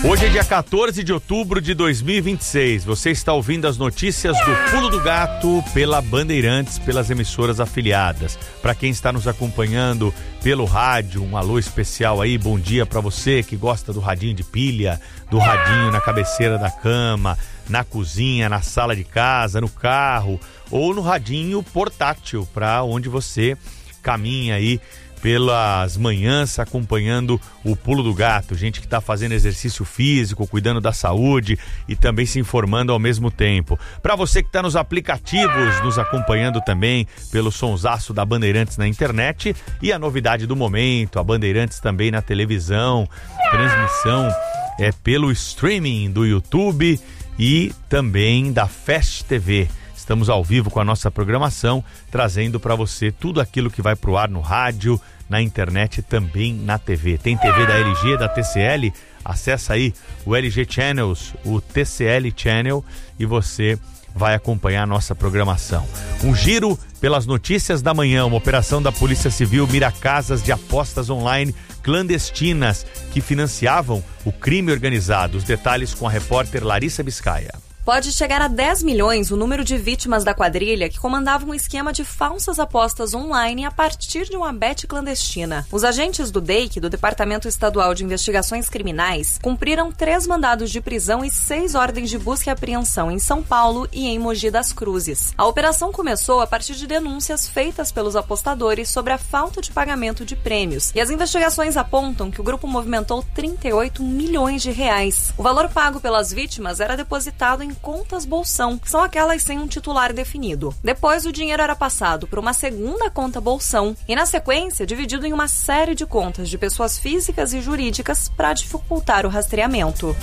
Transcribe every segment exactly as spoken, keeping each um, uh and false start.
Hoje é dia quatorze de outubro de dois mil e vinte e seis. Você está ouvindo as notícias do Pulo do Gato pela Bandeirantes, pelas emissoras afiliadas. Para quem está nos acompanhando pelo rádio, um alô especial aí, bom dia para você que gosta do radinho de pilha, do radinho na cabeceira da cama, na cozinha, na sala de casa, no carro ou no radinho portátil, para onde você caminha aí pelas manhãs acompanhando o Pulo do Gato, gente que está fazendo exercício físico, cuidando da saúde e também se informando ao mesmo tempo. Para você que está nos aplicativos, nos acompanhando também pelo sonsaço da Bandeirantes na internet e a novidade do momento, a Bandeirantes também na televisão, transmissão é pelo streaming do YouTube e também da Fast T V. Estamos ao vivo com a nossa programação, trazendo para você tudo aquilo que vai pro ar no rádio, na internet e também na T V. Tem T V da L G, da T C L? Acessa aí o L G Channels, o T C L Channel e você vai acompanhar a nossa programação. Um giro pelas notícias da manhã, uma operação da Polícia Civil mira casas de apostas online clandestinas que financiavam o crime organizado. Os detalhes com a repórter Larissa Biscaia. Pode chegar a dez milhões o número de vítimas da quadrilha que comandava um esquema de falsas apostas online a partir de uma bet clandestina. Os agentes do D E I C, do Departamento Estadual de Investigações Criminais, cumpriram três mandados de prisão e seis ordens de busca e apreensão em São Paulo e em Mogi das Cruzes. A operação começou a partir de denúncias feitas pelos apostadores sobre a falta de pagamento de prêmios. E as investigações apontam que o grupo movimentou trinta e oito milhões de reais. O valor pago pelas vítimas era depositado em contas bolsão, que são aquelas sem um titular definido. Depois, o dinheiro era passado para uma segunda conta bolsão e, na sequência, dividido em uma série de contas de pessoas físicas e jurídicas para dificultar o rastreamento.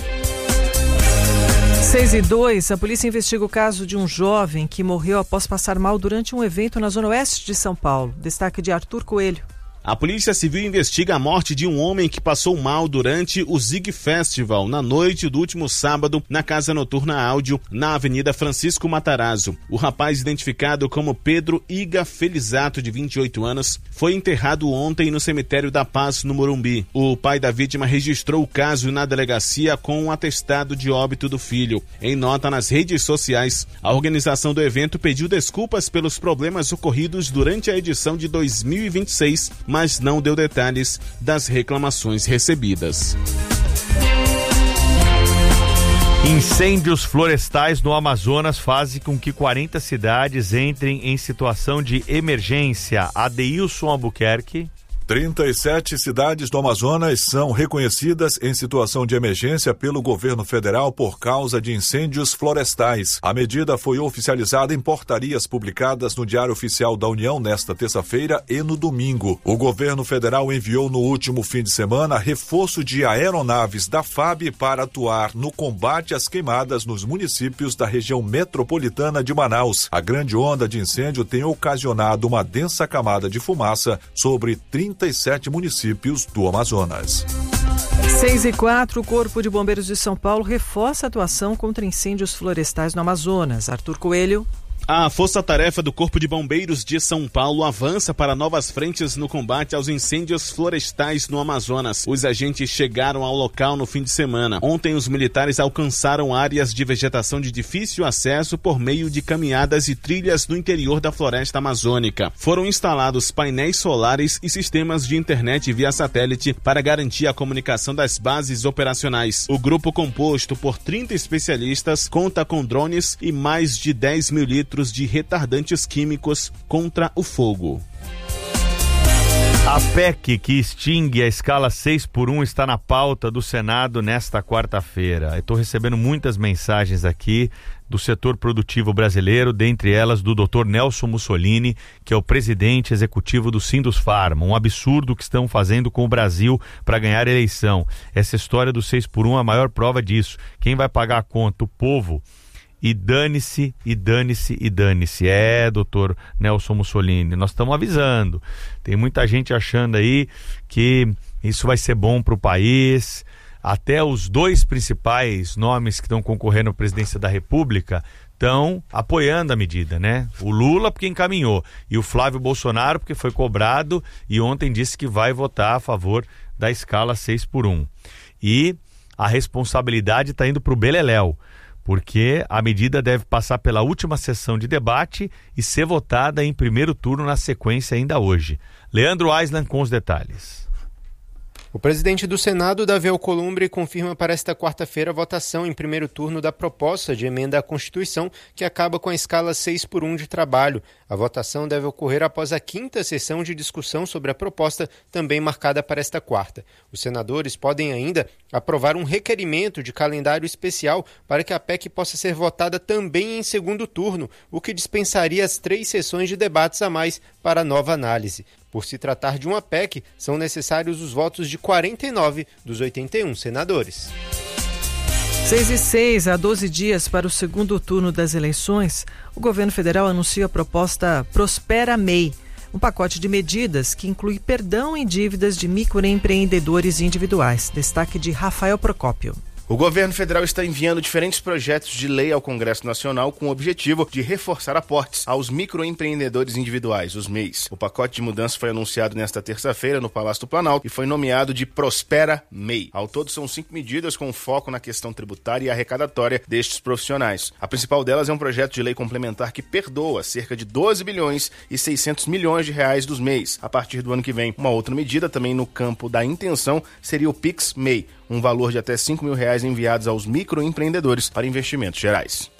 seis e dois, a polícia investiga o caso de um jovem que morreu após passar mal durante um evento na zona oeste de São Paulo. Destaque de Arthur Coelho. A Polícia Civil investiga a morte de um homem que passou mal durante o Zig Festival na noite do último sábado na Casa Noturna Áudio, na Avenida Francisco Matarazzo. O rapaz, identificado como Pedro Iga Felizato, de vinte e oito anos, foi enterrado ontem no cemitério da Paz, no Morumbi. O pai da vítima registrou o caso na delegacia com um atestado de óbito do filho. Em nota nas redes sociais, a organização do evento pediu desculpas pelos problemas ocorridos durante a edição de dois mil e vinte e seis, mas não deu detalhes das reclamações recebidas. Incêndios florestais no Amazonas fazem com que quarenta cidades entrem em situação de emergência. Adeilson Albuquerque. trinta e sete cidades do Amazonas são reconhecidas em situação de emergência pelo governo federal por causa de incêndios florestais. A medida foi oficializada em portarias publicadas no Diário Oficial da União nesta terça-feira e no domingo. O governo federal enviou no último fim de semana reforço de aeronaves da F A B para atuar no combate às queimadas nos municípios da região metropolitana de Manaus. A grande onda de incêndio tem ocasionado uma densa camada de fumaça sobre trinta e sete municípios do Amazonas. seis e quatro, o Corpo de Bombeiros de São Paulo reforça a atuação contra incêndios florestais no Amazonas. Arthur Coelho. A Força-Tarefa do Corpo de Bombeiros de São Paulo avança para novas frentes no combate aos incêndios florestais no Amazonas. Os agentes chegaram ao local no fim de semana. Ontem, os militares alcançaram áreas de vegetação de difícil acesso por meio de caminhadas e trilhas no interior da floresta amazônica. Foram instalados painéis solares e sistemas de internet via satélite para garantir a comunicação das bases operacionais. O grupo, composto por trinta especialistas, conta com drones e mais de dez mil litros de retardantes químicos contra o fogo. A P E C que extingue a escala seis por um está na pauta do Senado nesta quarta-feira. Eu estou recebendo muitas mensagens aqui do setor produtivo brasileiro, dentre elas do doutor Nelson Mussolini, que é o presidente executivo do Sindusfarma. Um absurdo que estão fazendo com o Brasil para ganhar a eleição. Essa história do seis por um é a maior prova disso. Quem vai pagar a conta? O povo. E dane-se, e dane-se, e dane-se. É, doutor Nelson Mussolini, nós estamos avisando. Tem muita gente achando aí que isso vai ser bom para o país. Até os dois principais nomes que estão concorrendo à presidência da República estão apoiando a medida, né? O Lula porque encaminhou e o Flávio Bolsonaro porque foi cobrado e ontem disse que vai votar a favor da escala seis por um. E a responsabilidade está indo para o beleléu, porque a medida deve passar pela última sessão de debate e ser votada em primeiro turno na sequência ainda hoje. Leandro Aislan com os detalhes. O presidente do Senado, Davi Alcolumbre, confirma para esta quarta-feira a votação em primeiro turno da proposta de emenda à Constituição, que acaba com a escala seis por um de trabalho. A votação deve ocorrer após a quinta sessão de discussão sobre a proposta, também marcada para esta quarta. Os senadores podem ainda aprovar um requerimento de calendário especial para que a P E C possa ser votada também em segundo turno, o que dispensaria as três sessões de debates a mais para nova análise. Por se tratar de uma P E C, são necessários os votos de quarenta e nove dos oitenta e um senadores. seis e seis, a doze dias para o segundo turno das eleições, o governo federal anunciou a proposta Prospera M E I, um pacote de medidas que inclui perdão em dívidas de microempreendedores individuais. Destaque de Rafael Procópio. O governo federal está enviando diferentes projetos de lei ao Congresso Nacional com o objetivo de reforçar aportes aos microempreendedores individuais, os M E Is. O pacote de mudança foi anunciado nesta terça-feira no Palácio do Planalto e foi nomeado de Prospera M E I. Ao todo, são cinco medidas com foco na questão tributária e arrecadatória destes profissionais. A principal delas é um projeto de lei complementar que perdoa cerca de doze bilhões e seiscentos milhões de reais dos M E Is a partir do ano que vem. Uma outra medida, também no campo da intenção, seria o Pix M E I, um valor de até cinco mil reais enviados aos microempreendedores para investimentos gerais.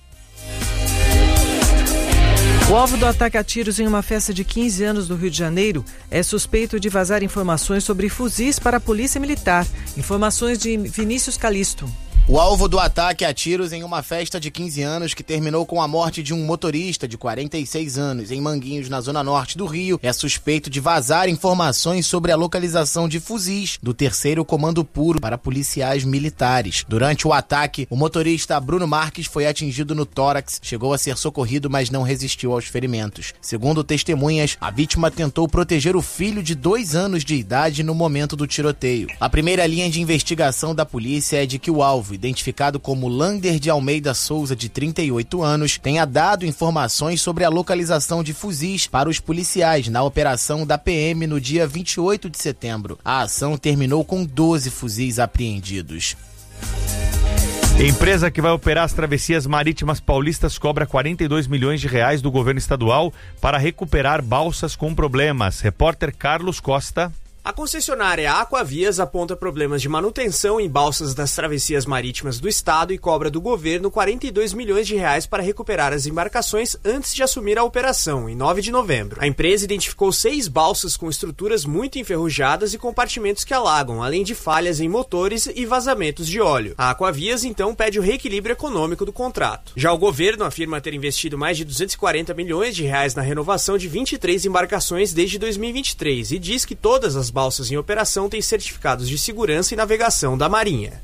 O alvo do ataque a tiros em uma festa de quinze anos do Rio de Janeiro é suspeito de vazar informações sobre fuzis para a Polícia Militar. Informações de Vinícius Calisto. O alvo do ataque a tiros em uma festa de quinze anos que terminou com a morte de um motorista de quarenta e seis anos em Manguinhos, na zona norte do Rio, é suspeito de vazar informações sobre a localização de fuzis do terceiro Comando Puro para policiais militares. Durante o ataque, o motorista Bruno Marques foi atingido no tórax, chegou a ser socorrido, mas não resistiu aos ferimentos. Segundo testemunhas, a vítima tentou proteger o filho de dois anos de idade no momento do tiroteio. A primeira linha de investigação da polícia é de que o alvo, identificado como Lander de Almeida Souza, de trinta e oito anos, tenha dado informações sobre a localização de fuzis para os policiais na operação da P M no dia vinte e oito de setembro. A ação terminou com doze fuzis apreendidos. Empresa que vai operar as travessias marítimas paulistas cobra quarenta e dois milhões de reais do governo estadual para recuperar balsas com problemas. Repórter Carlos Costa. A concessionária Aquavias aponta problemas de manutenção em balsas das travessias marítimas do estado e cobra do governo quarenta e dois milhões de reais para recuperar as embarcações antes de assumir a operação, em nove de novembro. A empresa identificou seis balsas com estruturas muito enferrujadas e compartimentos que alagam, além de falhas em motores e vazamentos de óleo. A Aquavias, então, pede o reequilíbrio econômico do contrato. Já o governo afirma ter investido mais de duzentos e quarenta milhões de reais na renovação de vinte e três embarcações desde dois mil e vinte e três e diz que todas as balsas em operação têm certificados de segurança e navegação da Marinha.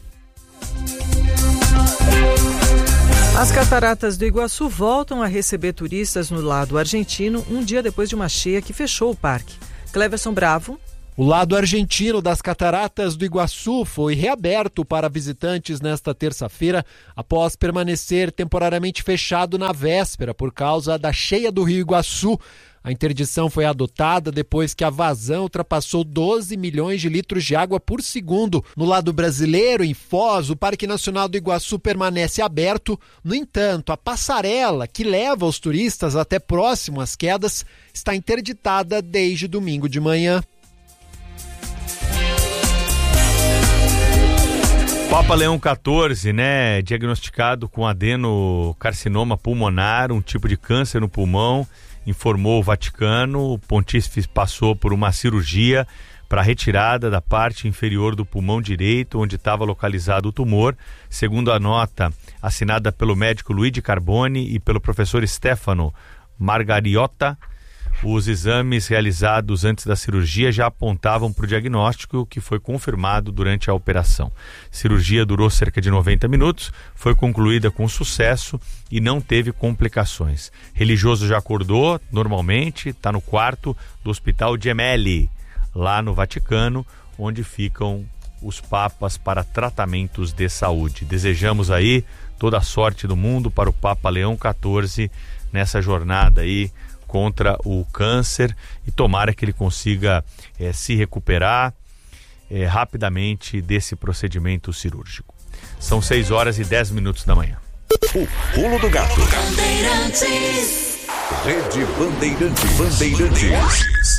As cataratas do Iguaçu voltam a receber turistas no lado argentino um dia depois de uma cheia que fechou o parque. Cleverson Bravo. O lado argentino das Cataratas do Iguaçu foi reaberto para visitantes nesta terça-feira, após permanecer temporariamente fechado na véspera por causa da cheia do Rio Iguaçu. A interdição foi adotada depois que a vazão ultrapassou doze milhões de litros de água por segundo. No lado brasileiro, em Foz, o Parque Nacional do Iguaçu permanece aberto. No entanto, a passarela que leva os turistas até próximo às quedas está interditada desde domingo de manhã. Papa Leão quatorze, né, diagnosticado com adenocarcinoma pulmonar, um tipo de câncer no pulmão, informou o Vaticano. O pontífice passou por uma cirurgia para retirada da parte inferior do pulmão direito, onde estava localizado o tumor. Segundo a nota assinada pelo médico Luigi Carboni e pelo professor Stefano Margariota, os exames realizados antes da cirurgia já apontavam para o diagnóstico, que foi confirmado durante a operação. A cirurgia durou cerca de noventa minutos, foi concluída com sucesso e não teve complicações. Religioso já acordou normalmente, está no quarto do Hospital Gemelli, lá no Vaticano, onde ficam os papas para tratamentos de saúde. Desejamos aí toda a sorte do mundo para o Papa Leão quatorze nessa jornada aí contra o câncer, e tomara que ele consiga é, se recuperar é, rapidamente desse procedimento cirúrgico. São seis horas e dez minutos da manhã. O Pulo do Gato. Bandeirantes. Rede Bandeirantes. Bandeirantes.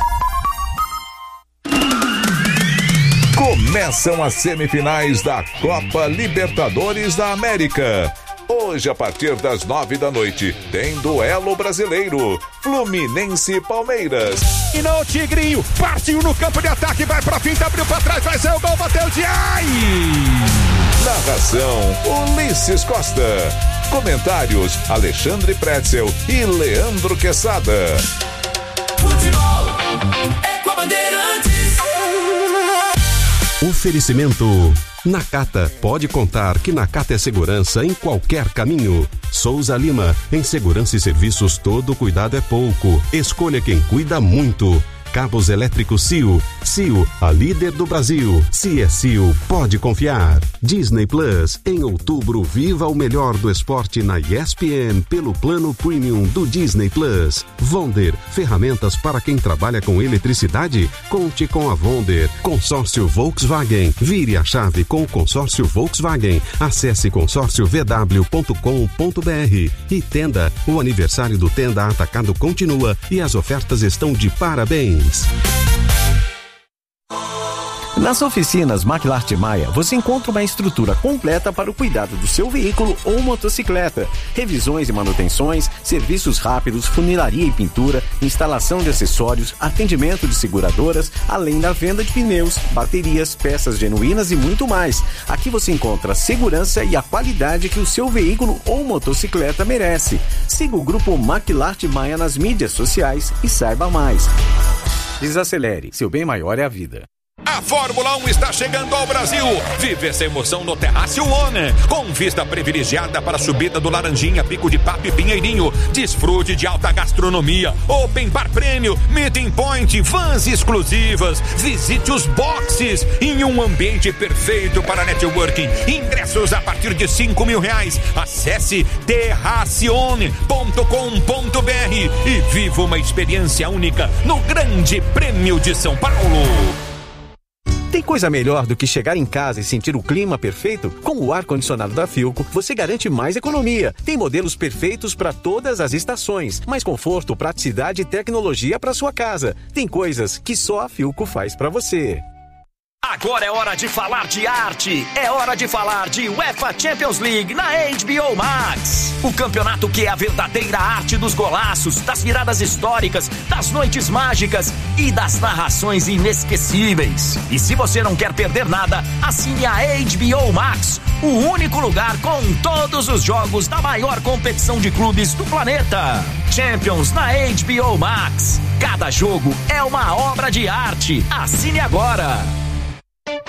Começam as semifinais da Copa Libertadores da América. Hoje, a partir das nove da noite, tem duelo brasileiro. Fluminense e Palmeiras. E não, o Tigrinho partiu no campo de ataque, vai pra finta, abriu pra trás, vai ser o gol, bateu de ai! Narração, Ulisses Costa. Comentários, Alexandre Pretzel e Leandro Quesada. Futebol é com a Bandeirantes. Oferecimento Nakata. Pode contar que Nakata é segurança em qualquer caminho. Souza Lima. Em segurança e serviços, todo cuidado é pouco. Escolha quem cuida muito. Cabos elétricos C I O. C I O, a líder do Brasil. Se é C I O, pode confiar. Disney Plus. Em outubro, viva o melhor do esporte na E S P N pelo plano premium do Disney Plus. Vonder. Ferramentas para quem trabalha com eletricidade? Conte com a Vonder. Consórcio Volkswagen. Vire a chave com o consórcio Volkswagen. Acesse consórcio v w ponto com ponto b r. E Tenda. O aniversário do Tenda Atacado continua e as ofertas estão de parabéns. Nas oficinas McLart Maia, você encontra uma estrutura completa para o cuidado do seu veículo ou motocicleta. Revisões e manutenções, serviços rápidos, funilaria e pintura, instalação de acessórios, atendimento de seguradoras, além da venda de pneus, baterias, peças genuínas e muito mais. Aqui você encontra a segurança e a qualidade que o seu veículo ou motocicleta merece. Siga o grupo McLart Maia nas mídias sociais e saiba mais. Desacelere, seu bem maior é a vida. A Fórmula um está chegando ao Brasil. Vive essa emoção no Terrácio One, com vista privilegiada para a subida do Laranjinha, Pico de Papo e Pinheirinho. Desfrute de alta gastronomia, open bar prêmio, meeting point, vans exclusivas. Visite os boxes em um ambiente perfeito para networking. Ingressos a partir de cinco mil reais. Acesse terracione ponto com ponto b r e viva uma experiência única no Grande Prêmio de São Paulo. Tem coisa melhor do que chegar em casa e sentir o clima perfeito? Com o ar-condicionado da Philco, você garante mais economia. Tem modelos perfeitos para todas as estações. Mais conforto, praticidade e tecnologia para sua casa. Tem coisas que só a Philco faz para você. Agora é hora de falar de arte, é hora de falar de UEFA Champions League na H B O Max. O campeonato que é a verdadeira arte dos golaços, das viradas históricas, das noites mágicas e das narrações inesquecíveis. E se você não quer perder nada, assine a H B O Max, o único lugar com todos os jogos da maior competição de clubes do planeta. Champions na H B O Max. Cada jogo é uma obra de arte. Assine agora.